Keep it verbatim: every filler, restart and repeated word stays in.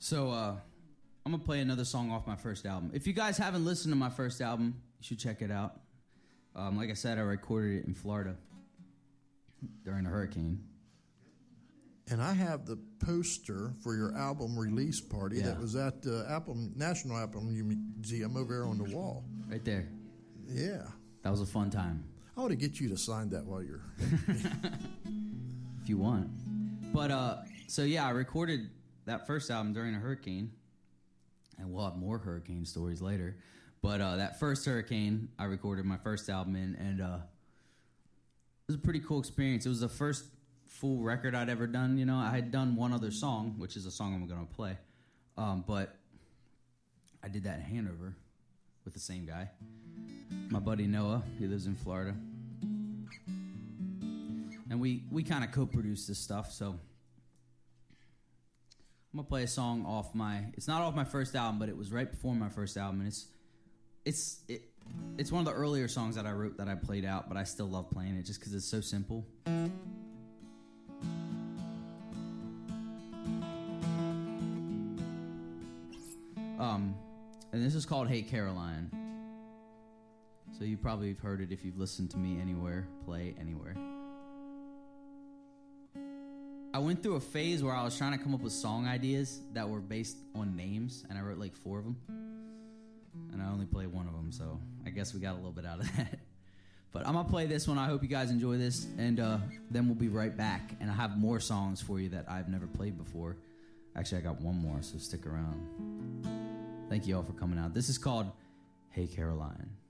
So uh, I'm going to play another song off my first album. If you guys haven't listened to my first album, you should check it out. Um, like I said, I recorded it in Florida during a hurricane. And I have the poster for your album release party Yeah. that was at the Apple National Album Museum over there on the wall. Right there. Yeah. That was a fun time. I ought to get you to sign that while you're... If you want. But, uh, so yeah, I recorded that first album during a hurricane. And we'll have more hurricane stories later. But uh, that first hurricane, I recorded my first album in, and uh, it was a pretty cool experience. It was the first full record I'd ever done. You know, I had done one other song, which is a song I'm going to play. Um, but I did that in Hanover with the same guy. My buddy Noah, he lives in Florida. And we, we kind of co-produced this stuff, so I'm going to play a song off my... It's not off my first album, but it was right before my first album, and it's it's it, it's one of the earlier songs that I wrote that I played out, but I still love playing it just because it's so simple. Um, and this is called Hey Caroline. So you probably have heard it if you've listened to me anywhere, play anywhere. I went through a phase where I was trying to come up with song ideas that were based on names, and I wrote like four of them. And I only played one of them, so I guess we got a little bit out of that. But I'm going to play this one. I hope you guys enjoy this, and uh, then we'll be right back. And I have more songs for you that I've never played before. Actually, I got one more, so stick around. Thank you all for coming out. This is called Hey Caroline.